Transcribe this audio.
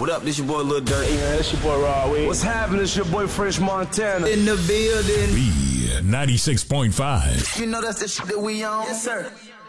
What up, this your boy Lil Durk. Hey man, this your boy Rod Wave. What's happening? It's your boy French Montana. In the building. B96.5. You know that's the shit that we on. Yes, sir.